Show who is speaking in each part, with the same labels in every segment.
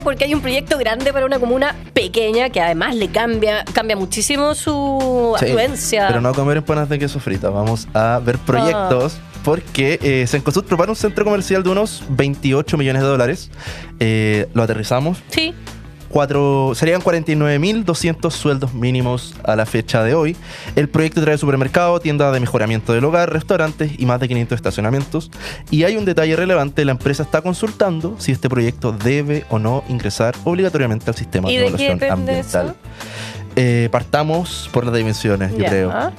Speaker 1: porque hay un proyecto grande para una comuna pequeña que además le cambia muchísimo su afluencia.
Speaker 2: Pero no a comer empanadas de queso frita, vamos a ver proyectos. Porque Cencosud prepara un centro comercial de unos 28 millones de dólares. Lo aterrizamos.
Speaker 1: Sí.
Speaker 2: Serían 49.200 sueldos mínimos a la fecha de hoy. El proyecto trae supermercado, tienda de mejoramiento del hogar, restaurantes y más de 500 estacionamientos. Y hay un detalle relevante: la empresa está consultando si este proyecto debe o no ingresar obligatoriamente al sistema de evaluación ambiental. Partamos por las dimensiones, yo creo.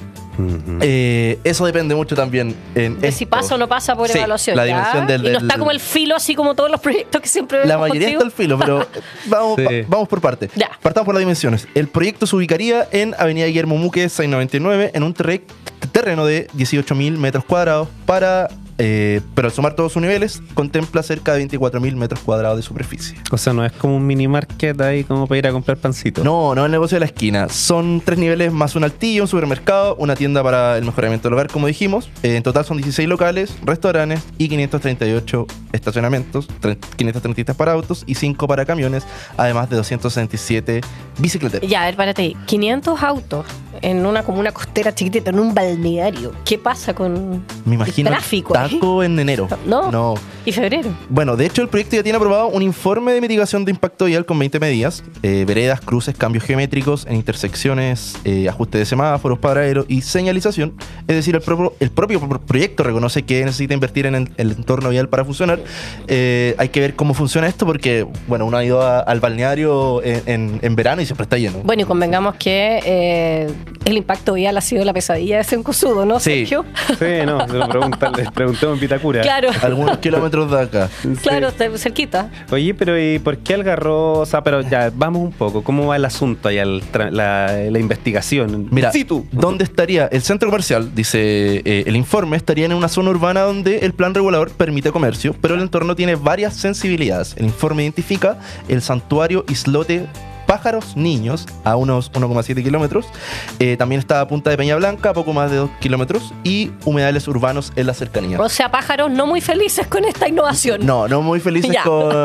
Speaker 2: Eso depende mucho también
Speaker 1: de si pasa o no pasa por evaluación.
Speaker 2: La dimensión
Speaker 1: y no está como el filo, así como todos los proyectos que siempre vemos.
Speaker 2: La mayoría está el filo, pero vamos por parte. Partamos por las dimensiones. El proyecto se ubicaría en Avenida Guillermo Muque 699, en un terreno de 18.000 metros cuadrados pero al sumar todos sus niveles, contempla cerca de 24.000 metros cuadrados de superficie.
Speaker 3: O sea, no es como un mini market ahí como para ir a comprar pancito.
Speaker 2: No, el negocio de la esquina. Son 3 niveles más un altillo, un supermercado, una tienda para el mejoramiento del hogar, como dijimos. En total son 16 locales, restaurantes y 538 estacionamientos, 530 para autos y 5 para camiones, además de 267 bicicleteros.
Speaker 1: Ya, a ver, párate. 500 autos en una comuna costera chiquitita, en un balneario. ¿Qué pasa con el tráfico?
Speaker 2: Taco en enero.
Speaker 1: No. ¿Y febrero?
Speaker 2: Bueno, de hecho el proyecto ya tiene aprobado un informe de mitigación de impacto vial con 20 medidas: veredas, cruces, cambios geométricos en intersecciones, ajuste de semáforos, paraderos y señalización. Es decir, el propio proyecto reconoce que necesita invertir en el entorno vial para funcionar. Hay que ver cómo funciona esto porque, bueno, uno ha ido al balneario en verano y siempre está lleno.
Speaker 1: Bueno, y convengamos que el impacto vial ha sido la pesadilla de Cencosud, ¿no, Sergio?
Speaker 3: Sí, no, se lo preguntamos en Vitacura.
Speaker 1: Claro.
Speaker 2: Algunos kilómetros de acá.
Speaker 1: Claro, cerquita.
Speaker 3: Oye, pero ¿y por qué Algarrobo? O sea, pero ya, vamos un poco. ¿Cómo va el asunto allá, la investigación?
Speaker 2: Mira, ¿dónde estaría? El centro comercial, dice el informe, estaría en una zona urbana donde el plan regulador permite comercio, pero el entorno tiene varias sensibilidades. El informe identifica el santuario Islote Pájaros Niños a unos 1,7 kilómetros. También está a Punta de Peña Blanca, a poco más de 2 kilómetros, y humedales urbanos en la cercanía.
Speaker 1: O sea, pájaros no muy felices con esta innovación.
Speaker 2: No muy felices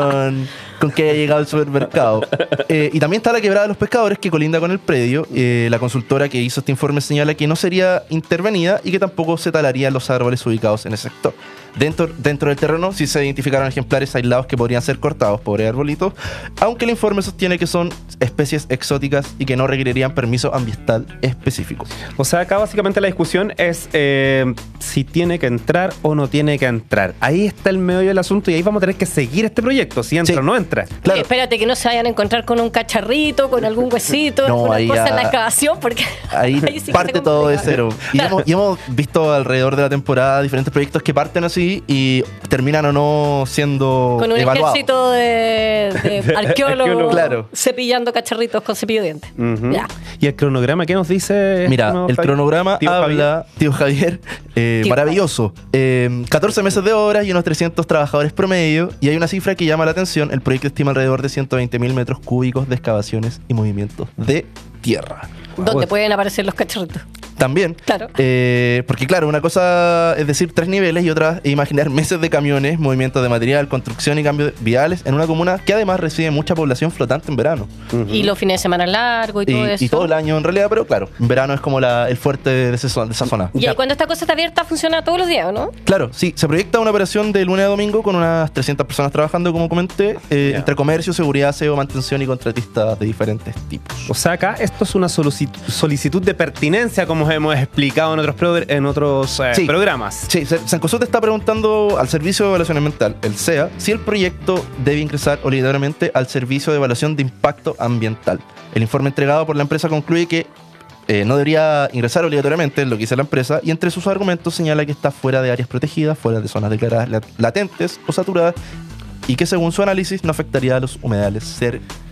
Speaker 2: con que haya llegado el supermercado. Y también está la Quebrada de los Pescadores, que colinda con el predio. La consultora que hizo este informe señala que no sería intervenida y que tampoco se talarían los árboles ubicados en ese sector. Dentro del terreno sí se identificaron ejemplares aislados que podrían ser cortados, pobres arbolitos, aunque el informe sostiene que son especies exóticas y que no requerirían permiso ambiental específico.
Speaker 3: O sea, acá básicamente la discusión es si tiene que entrar o no tiene que entrar. Ahí está el medio del asunto y ahí vamos a tener que seguir este proyecto, si entra o no entra.
Speaker 1: Claro. Espérate que no se vayan a encontrar con un cacharrito, con algún huesito, alguna cosa en la excavación, porque
Speaker 2: ahí sí parte todo de cero. Y hemos visto alrededor de la temporada diferentes proyectos que parten así y terminan o no siendo
Speaker 1: con un
Speaker 2: evaluados.
Speaker 1: Ejército de arqueólogos
Speaker 2: claro,
Speaker 1: cepillando cacharritos con cepillo de dientes.
Speaker 3: Ya. ¿Y el cronograma qué nos dice?
Speaker 2: Mira, el cronograma habla, tío Javier, maravilloso. 14 meses de obras y unos 300 trabajadores promedio, y hay una cifra que llama la atención. El proyecto estima alrededor de 120.000 metros cúbicos de excavaciones y movimientos de tierra.
Speaker 1: ¿Dónde pueden aparecer los cacharritos?
Speaker 2: También.
Speaker 1: Claro.
Speaker 2: Porque claro, una cosa es decir 3 niveles y otra es imaginar meses de camiones, movimientos de material, construcción y cambios viales en una comuna que además recibe mucha población flotante en verano.
Speaker 1: Y los fines de semana largos y todo eso.
Speaker 2: Y todo el año en realidad, pero claro, en verano es como el fuerte de esa zona.
Speaker 1: Y cuando esta cosa está abierta, funciona todos los días, ¿no?
Speaker 2: Claro, sí. Se proyecta una operación de lunes a domingo con unas 300 personas trabajando, como comenté, entre comercio, seguridad, aseo, mantención y contratistas de diferentes tipos.
Speaker 3: O sea, acá esto es una solicitud de pertinencia, como hemos explicado en otros programas.
Speaker 2: Sí, Cencosud está preguntando al Servicio de Evaluación Ambiental, el SEA, si el proyecto debe ingresar obligatoriamente al Servicio de Evaluación de Impacto Ambiental. El informe entregado por la empresa concluye que no debería ingresar obligatoriamente, es lo que dice la empresa, y entre sus argumentos señala que está fuera de áreas protegidas, fuera de zonas declaradas latentes o saturadas, y que según su análisis no afectaría a los humedales cercanos.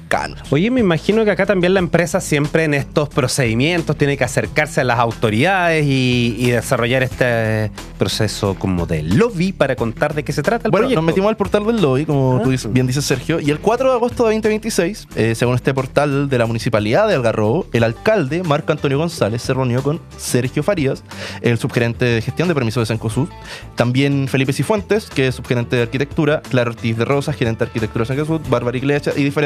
Speaker 2: cercanos.
Speaker 3: Oye, me imagino que acá también la empresa siempre en estos procedimientos tiene que acercarse a las autoridades y desarrollar este proceso como de lobby para contar de qué se trata el
Speaker 2: Bueno,
Speaker 3: proyecto.
Speaker 2: nos metimos al portal del lobby, como tú bien dices, Sergio, y el 4 de agosto de 2026, según este portal de la Municipalidad de Algarrobo, el alcalde Marco Antonio González se reunió con Sergio Farías, el subgerente de gestión de permisos de Cencosud, también Felipe Cifuentes, que es subgerente de arquitectura, Clara Ortiz de Rosas, gerente de arquitectura de Cencosud, Bárbara Iglesias y diferentes